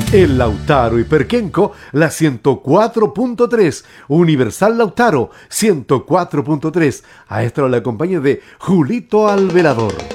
El Lautaro y Perquenco, la 104.3. Universal Lautaro, 104.3. A esto la compañía de Julito Alvelador.